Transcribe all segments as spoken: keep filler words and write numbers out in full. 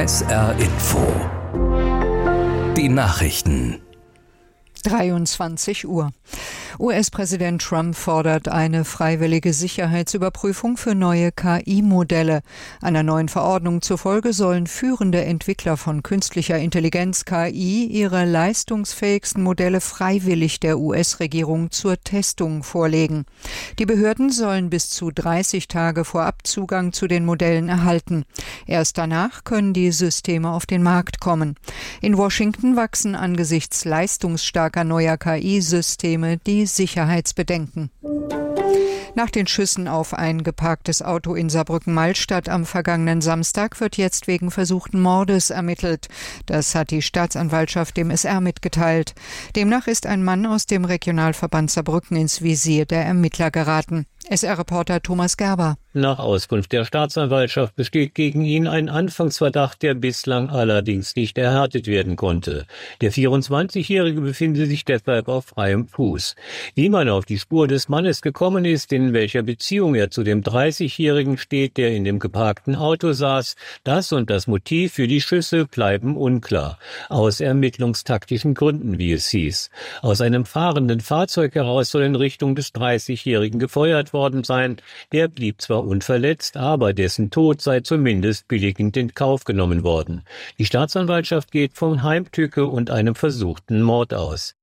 S R Info. Die Nachrichten. dreiundzwanzig Uhr. U S-Präsident Trump fordert eine freiwillige Sicherheitsüberprüfung für neue K I-Modelle. Einer neuen Verordnung zufolge sollen führende Entwickler von künstlicher Intelligenz K I ihre leistungsfähigsten Modelle freiwillig der U S-Regierung zur Testung vorlegen. Die Behörden sollen bis zu dreißig Tage vorab Zugang zu den Modellen erhalten. Erst danach können die Systeme auf den Markt kommen. In Washington wachsen angesichts leistungsstarker neuer K I-Systeme die Sicherheitsbedenken. Nach den Schüssen auf ein geparktes Auto in Saarbrücken-Malstadt am vergangenen Samstag wird jetzt wegen versuchten Mordes ermittelt. Das hat die Staatsanwaltschaft dem S R mitgeteilt. Demnach ist ein Mann aus dem Regionalverband Saarbrücken ins Visier der Ermittler geraten. S R-Reporter Thomas Gerber. Nach Auskunft der Staatsanwaltschaft besteht gegen ihn ein Anfangsverdacht, der bislang allerdings nicht erhärtet werden konnte. Der vierundzwanzigjährige befinde sich deshalb auf freiem Fuß. Wie man auf die Spur des Mannes gekommen ist, in welcher Beziehung er zu dem dreißigjährigen steht, der in dem geparkten Auto saß, das und das Motiv für die Schüsse bleiben unklar. Aus ermittlungstaktischen Gründen, wie es hieß. Aus einem fahrenden Fahrzeug heraus soll in Richtung des dreißigjährigen gefeuert worden sein. Der blieb zwar unverletzt, aber dessen Tod sei zumindest billigend in Kauf genommen worden. Die Staatsanwaltschaft geht von Heimtücke und einem versuchten Mord aus.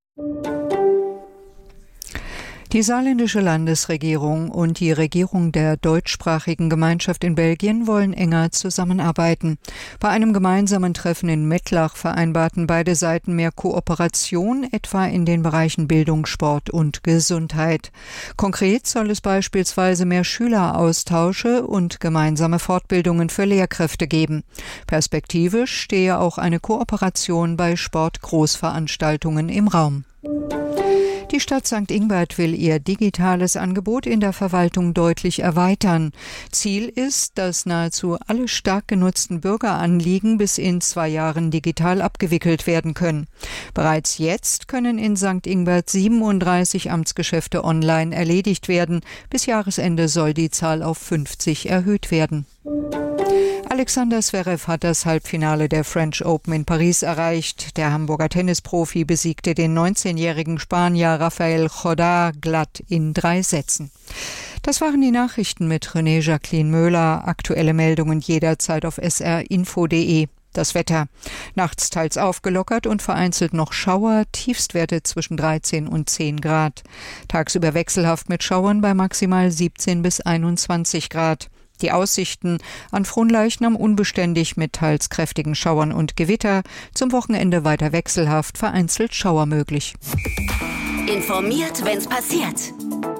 Die saarländische Landesregierung und die Regierung der deutschsprachigen Gemeinschaft in Belgien wollen enger zusammenarbeiten. Bei einem gemeinsamen Treffen in Mettlach vereinbarten beide Seiten mehr Kooperation, etwa in den Bereichen Bildung, Sport und Gesundheit. Konkret soll es beispielsweise mehr Schüleraustausche und gemeinsame Fortbildungen für Lehrkräfte geben. Perspektivisch stehe auch eine Kooperation bei Sportgroßveranstaltungen im Raum. Die Stadt Sankt Ingbert will ihr digitales Angebot in der Verwaltung deutlich erweitern. Ziel ist, dass nahezu alle stark genutzten Bürgeranliegen bis in zwei Jahren digital abgewickelt werden können. Bereits jetzt können in Sankt Ingbert siebenunddreißig Amtsgeschäfte online erledigt werden. Bis Jahresende soll die Zahl auf fünfzig erhöht werden. Alexander Zverev hat das Halbfinale der French Open in Paris erreicht. Der Hamburger Tennisprofi besiegte den neunzehnjährigen Spanier Rafael Jodar glatt in drei Sätzen. Das waren die Nachrichten mit René Jacqueline Möhler. Aktuelle Meldungen jederzeit auf s r info punkt d e. Das Wetter. Nachts teils aufgelockert und vereinzelt noch Schauer, Tiefstwerte zwischen dreizehn und zehn Grad. Tagsüber wechselhaft mit Schauern bei maximal siebzehn bis einundzwanzig Grad. Die Aussichten: an Fronleichnam unbeständig mit teils kräftigen Schauern und Gewitter. Zum Wochenende weiter wechselhaft, vereinzelt Schauer möglich. Informiert, wenn's passiert.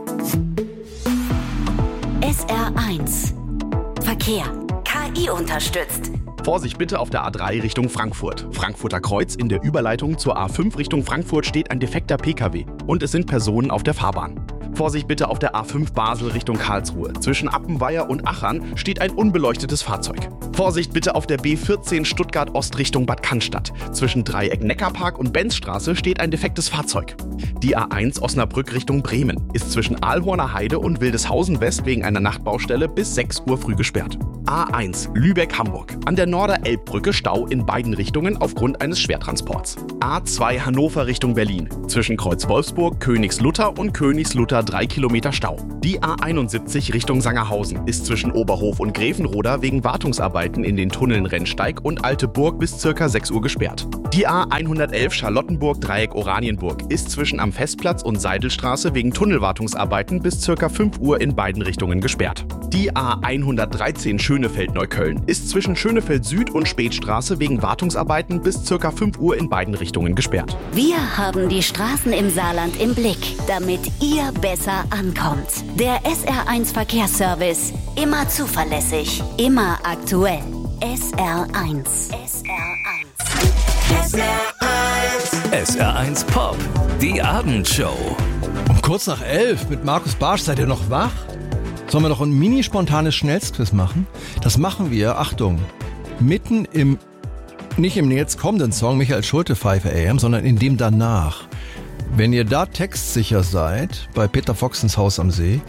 S R eins Verkehr. K I unterstützt. Vorsicht bitte auf der A drei Richtung Frankfurt. Frankfurter Kreuz in der Überleitung zur A fünf Richtung Frankfurt steht ein defekter P K W und es sind Personen auf der Fahrbahn. Vorsicht bitte auf der A fünf Basel Richtung Karlsruhe. Zwischen Appenweier und Achern steht ein unbeleuchtetes Fahrzeug. Vorsicht bitte auf der B vierzehn Stuttgart Ost Richtung Bad Cannstatt. Zwischen Dreieck Neckarpark und Benzstraße steht ein defektes Fahrzeug. Die A eins Osnabrück Richtung Bremen ist zwischen Aalhorner Heide und Wildeshausen West wegen einer Nachtbaustelle bis sechs Uhr früh gesperrt. A eins Lübeck-Hamburg. An der Norder-Elbbrücke Stau in beiden Richtungen aufgrund eines Schwertransports. A zwei Hannover Richtung Berlin. Zwischen Kreuz Wolfsburg, Königslutter und Königslutter drei Kilometer Stau. Die A einundsiebzig Richtung Sangerhausen ist zwischen Oberhof und Grevenroda wegen Wartungsarbeiten in den Tunneln Rennsteig und Alte Burg bis ca. sechs Uhr gesperrt. Die A hundertelf Charlottenburg Dreieck Oranienburg ist zwischen am Festplatz und Seidelstraße wegen Tunnelwartungsarbeiten bis ca. fünf Uhr in beiden Richtungen gesperrt. Die A hundertdreizehn Schönefeld-Neukölln ist zwischen Schönefeld Süd und Spätstraße wegen Wartungsarbeiten bis ca. fünf Uhr in beiden Richtungen gesperrt. Wir haben die Straßen im Saarland im Blick, damit ihr besser ankommt. Der S R eins Verkehrsservice. Immer zuverlässig, immer aktuell. S R eins. S R eins. S R eins. S R eins Pop. Die Abendshow. Um kurz nach elf mit Markus Bartsch. Seid ihr noch wach? Sollen wir noch ein mini-spontanes Schnellsquiz machen? Das machen wir, Achtung, mitten im, nicht im jetzt kommenden Song Michael Schulte five a m, sondern in dem danach. Wenn ihr da textsicher seid, bei Peter Foxens Haus am See,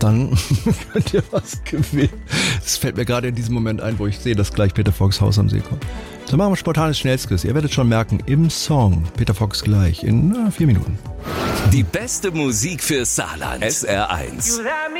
dann könnt ihr was gewinnen. Das fällt mir gerade in diesem Moment ein, wo ich sehe, dass gleich Peter Fox Haus am See kommt. So machen wir spontanes Schnellsquiz. Ihr werdet schon merken, im Song Peter Fox gleich in na, vier Minuten. Die beste Musik für Saarland. S R eins.